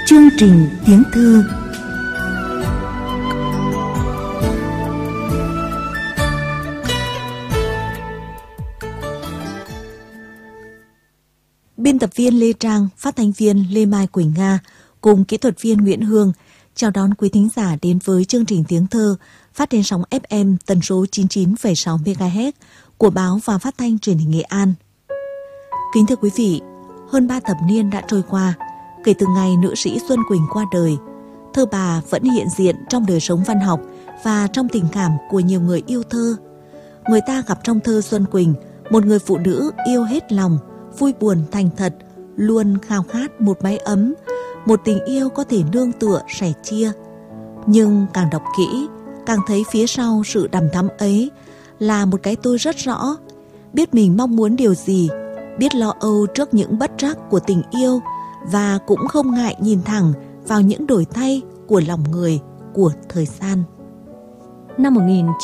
Chương trình tiếng thư. Biên tập viên Lê Trang, phát thanh viên Lê Mai Quỳnh Nga cùng kỹ thuật viên Nguyễn Hương chào đón quý thính giả đến với chương trình tiếng thơ phát trên sóng FM tần số 99,6 MHz của báo và phát thanh truyền hình Nghệ An. Kính thưa quý vị, hơn 3 thập niên đã trôi qua kể từ ngày nữ sĩ Xuân Quỳnh qua đời. Thơ bà vẫn hiện diện trong đời sống văn học và trong tình cảm của nhiều người yêu thơ. Người ta gặp trong thơ Xuân Quỳnh một người phụ nữ yêu hết lòng, vui buồn thành thật, luôn khao khát một mái ấm, một tình yêu có thể nương tựa sẻ chia. Nhưng càng đọc kỹ, càng thấy phía sau sự đằm thắm ấy là một cái tôi rất rõ, biết mình mong muốn điều gì, biết lo âu trước những bất trắc của tình yêu và cũng không ngại nhìn thẳng vào những đổi thay của lòng người, của thời gian. Năm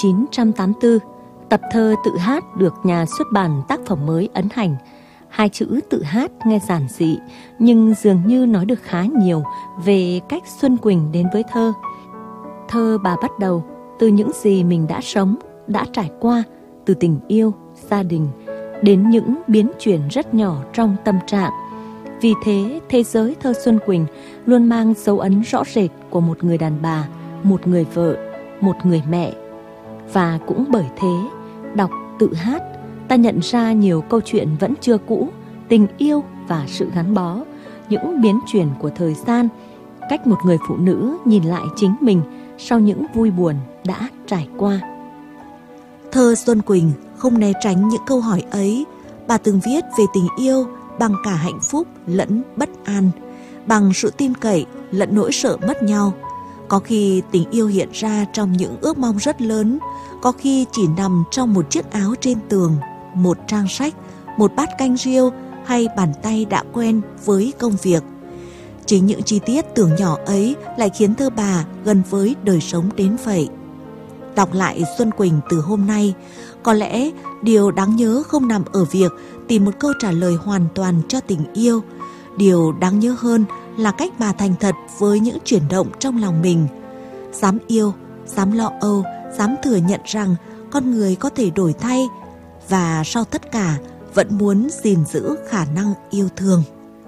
1984, tập thơ Tự Hát được nhà xuất bản tác phẩm mới ấn hành. Hai chữ Tự Hát nghe giản dị nhưng dường như nói được khá nhiều về cách Xuân Quỳnh đến với thơ. Thơ bà bắt đầu từ những gì mình đã sống, đã trải qua, từ tình yêu, gia đình, đến những biến chuyển rất nhỏ trong tâm trạng. Vì thế, thế giới thơ Xuân Quỳnh luôn mang dấu ấn rõ rệt của một người đàn bà, một người vợ, một người mẹ. Và cũng bởi thế, đọc Tự Hát, ta nhận ra nhiều câu chuyện vẫn chưa cũ, tình yêu và sự gắn bó, những biến chuyển của thời gian, cách một người phụ nữ nhìn lại chính mình sau những vui buồn đã trải qua. Thơ Xuân Quỳnh không né tránh những câu hỏi ấy. Bà từng viết về tình yêu bằng cả hạnh phúc lẫn bất an, bằng sự tin cậy lẫn nỗi sợ mất nhau. Có khi tình yêu hiện ra trong những ước mong rất lớn, có khi chỉ nằm trong một chiếc áo trên tường, một trang sách, một bát canh riêu hay bàn tay đã quen với công việc. Chính những chi tiết tưởng nhỏ ấy lại khiến thơ bà gần với đời sống đến vậy. Đọc lại Xuân Quỳnh từ hôm nay, có lẽ điều đáng nhớ không nằm ở việc tìm một câu trả lời hoàn toàn cho tình yêu. Điều đáng nhớ hơn là cách bà thành thật với những chuyển động trong lòng mình. Dám yêu, dám lo âu, dám thừa nhận rằng con người có thể đổi thay và sau tất cả vẫn muốn gìn giữ khả năng yêu thương.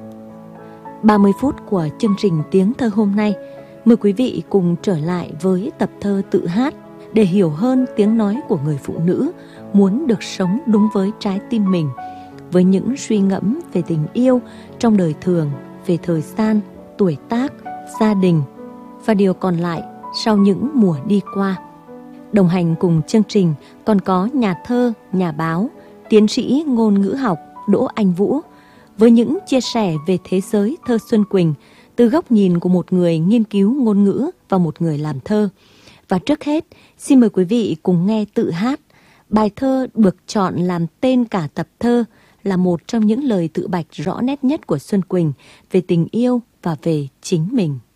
30 phút của chương trình tiếng thơ hôm nay, mời quý vị cùng trở lại với tập thơ Tự Hát để hiểu hơn tiếng nói của người phụ nữ muốn được sống đúng với trái tim mình, với những suy ngẫm về tình yêu trong đời thường, về thời gian, tuổi tác, gia đình và điều còn lại sau những mùa đi qua. Đồng hành cùng chương trình còn có nhà thơ, nhà báo, tiến sĩ ngôn ngữ học Đỗ Anh Vũ với những chia sẻ về thế giới thơ Xuân Quỳnh từ góc nhìn của một người nghiên cứu ngôn ngữ và một người làm thơ. Và trước hết, xin mời quý vị cùng nghe Tự Hát. Bài thơ được chọn làm tên cả tập thơ là một trong những lời tự bạch rõ nét nhất của Xuân Quỳnh về tình yêu và về chính mình.